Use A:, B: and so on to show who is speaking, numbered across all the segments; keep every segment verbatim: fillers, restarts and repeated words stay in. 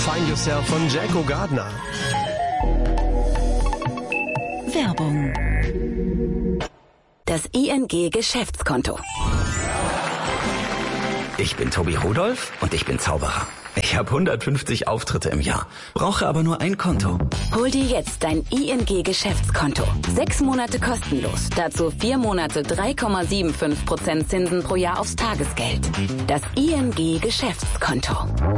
A: Find Yourself von Jacko Gardner.
B: Werbung. Das I N G Geschäftskonto.
C: Ich bin Tobi Rudolph und ich bin Zauberer. Ich habe hundertfünfzig Auftritte im Jahr, brauche aber nur ein Konto.
B: Hol dir jetzt dein I N G Geschäftskonto. Sechs Monate kostenlos. Dazu vier Monate drei Komma fünfundsiebzig Prozent Zinsen pro Jahr aufs Tagesgeld. Das I N G Geschäftskonto.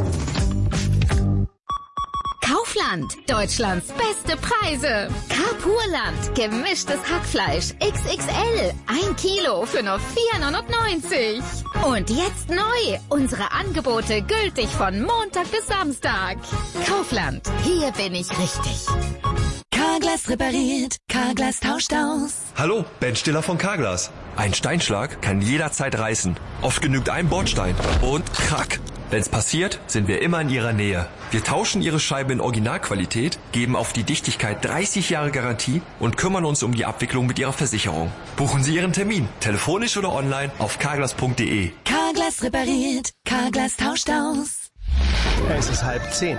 D: Kaufland, Deutschlands beste Preise. Carpurland, gemischtes Hackfleisch X X L, ein Kilo für nur vier neunundneunzig. Und jetzt neu, unsere Angebote gültig von Montag bis Samstag. Kaufland, hier bin ich richtig.
E: Carglass repariert, Carglass tauscht aus.
F: Hallo, Ben Stiller von Carglass. Ein Steinschlag kann jederzeit reißen. Oft genügt ein Bordstein und krack. Wenn's passiert, sind wir immer in Ihrer Nähe. Wir tauschen Ihre Scheibe in Originalqualität, geben auf die Dichtigkeit dreißig Jahre Garantie und kümmern uns um die Abwicklung mit Ihrer Versicherung. Buchen Sie Ihren Termin, telefonisch oder online auf carglass punkt de.
E: Carglass repariert, Carglass tauscht aus.
A: Es ist halb zehn.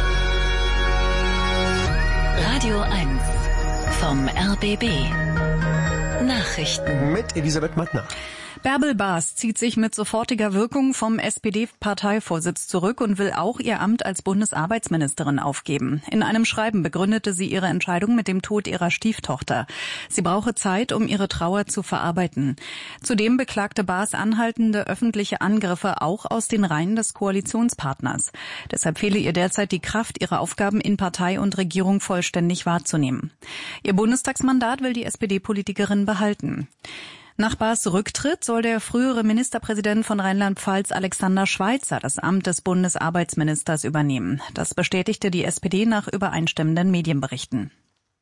B: Radio eins vom R B B. Nachrichten.
A: Mit Elisabeth Mattner.
G: Bärbel Baas zieht sich mit sofortiger Wirkung vom S P D-Parteivorsitz zurück und will auch ihr Amt als Bundesarbeitsministerin aufgeben. In einem Schreiben begründete sie ihre Entscheidung mit dem Tod ihrer Stieftochter. Sie brauche Zeit, um ihre Trauer zu verarbeiten. Zudem beklagte Baas anhaltende öffentliche Angriffe auch aus den Reihen des Koalitionspartners. Deshalb fehle ihr derzeit die Kraft, ihre Aufgaben in Partei und Regierung vollständig wahrzunehmen. Ihr Bundestagsmandat will die S P D-Politikerin behalten. Nach Baas Rücktritt soll der frühere Ministerpräsident von Rheinland-Pfalz Alexander Schweitzer das Amt des Bundesarbeitsministers übernehmen. Das bestätigte die S P D nach übereinstimmenden Medienberichten.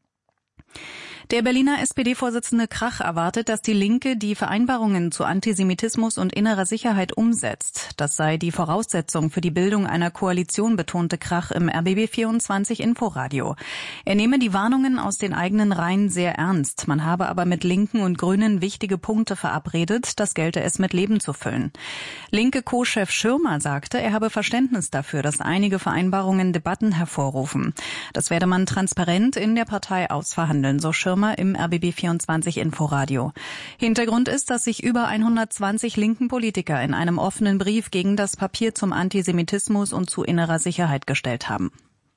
G: Der Berliner S P D-Vorsitzende Krach erwartet, dass die Linke die Vereinbarungen zu Antisemitismus und innerer Sicherheit umsetzt. Das sei die Voraussetzung für die Bildung einer Koalition, betonte Krach im R B B vierundzwanzig Inforadio. Er nehme die Warnungen aus den eigenen Reihen sehr ernst. Man habe aber mit Linken und Grünen wichtige Punkte verabredet. Das gelte es mit Leben zu füllen. Linke Co-Chef Schirmer sagte, er habe Verständnis dafür, dass einige Vereinbarungen Debatten hervorrufen. Das werde man transparent in der Partei ausverhandeln, so Schirmer im R B B vierundzwanzig Inforadio. Hintergrund ist, dass sich über hundertzwanzig linken Politiker in einem offenen Brief gegen das Papier zum Antisemitismus und zu innerer Sicherheit gestellt haben.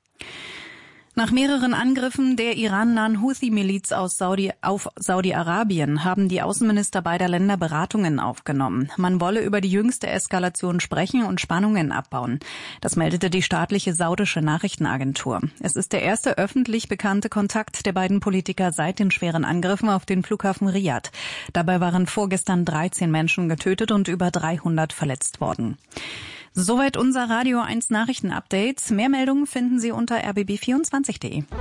G: Nach mehreren Angriffen der irannahen Houthi-Miliz aus Saudi, auf Saudi-Arabien haben die Außenminister beider Länder Beratungen aufgenommen. Man wolle über die jüngste Eskalation sprechen und Spannungen abbauen. Das meldete die staatliche saudische Nachrichtenagentur. Es ist der erste öffentlich bekannte Kontakt der beiden Politiker seit den schweren Angriffen auf den Flughafen Riyadh. Dabei waren vorgestern dreizehn Menschen getötet und über dreihundert verletzt worden. Soweit unser Radio eins Nachrichten-Update. Mehr Meldungen finden Sie unter r b b vierundzwanzig punkt de.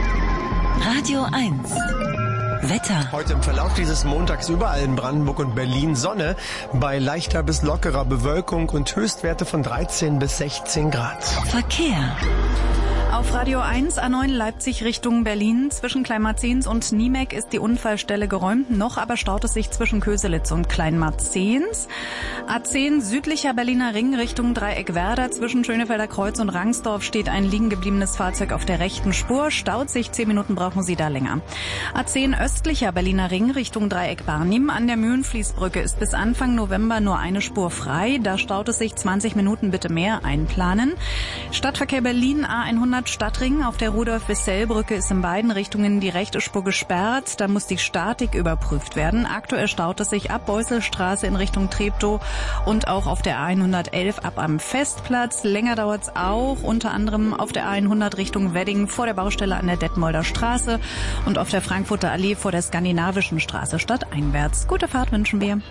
B: Radio eins. Wetter.
A: Heute im Verlauf dieses Montags überall in Brandenburg und Berlin Sonne bei leichter bis lockerer Bewölkung und Höchstwerte von dreizehn bis sechzehn Grad.
B: Verkehr.
G: Auf Radio eins A neun Leipzig Richtung Berlin. Zwischen Kleinmarzens und Niemek ist die Unfallstelle geräumt. Noch aber staut es sich zwischen Köselitz und Kleinmarzens. A zehn südlicher Berliner Ring Richtung Dreieckwerder. Zwischen Schönefelder Kreuz und Rangsdorf steht ein liegen gebliebenes Fahrzeug auf der rechten Spur. Staut sich, zehn Minuten brauchen Sie da länger. A zehn östlicher Berliner Ring Richtung Dreieck Barnim. An der Mühlenfließbrücke ist bis Anfang November nur eine Spur frei. Da staut es sich, zwanzig Minuten bitte mehr einplanen. Stadtverkehr Berlin A hundert Stadtring. Auf der Rudolf-Wissell-Brücke ist in beiden Richtungen die rechte Spur gesperrt. Da muss die Statik überprüft werden. Aktuell staut es sich ab Beuselstraße in Richtung Treptow und auch auf der A hundertelf ab am Festplatz. Länger dauert es auch, unter anderem auf der A hundert Richtung Wedding vor der Baustelle an der Detmolder Straße und auf der Frankfurter Allee vor der Skandinavischen Straße stadteinwärts. Gute Fahrt wünschen wir.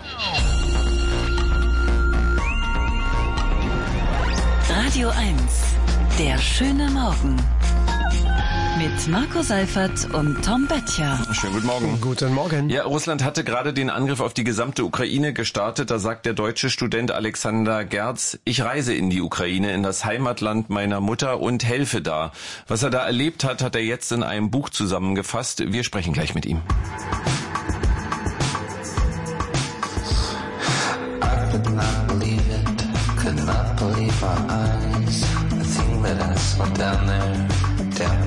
B: Radio eins. Der schöne Morgen. Mit Marco Seifert und Tom Böttcher.
F: Schönen guten Morgen.
A: Guten Morgen.
F: Ja, Russland hatte gerade den Angriff auf die gesamte Ukraine gestartet. Da sagt der deutsche Student Alexander Gerz, ich reise in die Ukraine, in das Heimatland meiner Mutter und helfe da. Was er da erlebt hat, hat er jetzt in einem Buch zusammengefasst. Wir sprechen gleich mit ihm. I could not believe it, could not believe our eyes. The thing that I
H: Down there, down